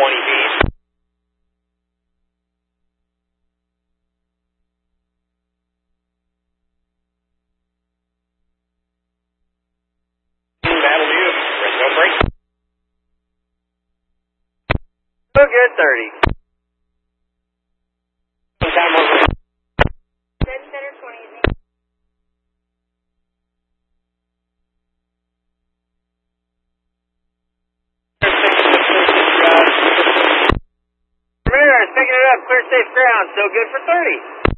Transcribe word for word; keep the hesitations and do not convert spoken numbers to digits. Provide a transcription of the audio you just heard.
twenty feet. That'll do. No break. So good, thirty. Time over. Dead center twenty. Ramirez picking it up, clear safe ground, so good for thirty.